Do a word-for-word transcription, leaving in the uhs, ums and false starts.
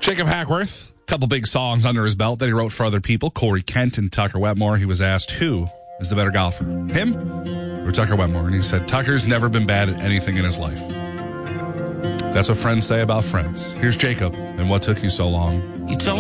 Jacob Hackworth, a couple big songs under his belt that he wrote for other people. Corey Kent and Tucker Wetmore. He was asked, who is the better golfer, him or Tucker Wetmore? And he said, Tucker's never been bad at anything in his life. That's what friends say about friends. Here's Jacob and What Took You So Long. You told